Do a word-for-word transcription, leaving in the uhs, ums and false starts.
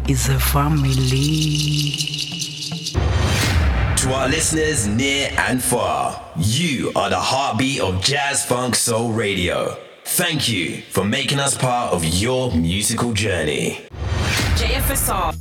is a family. To our listeners near and far, you are the heartbeat of Jazz Funk Soul Radio. Thank you for making us part of your musical journey. J F S R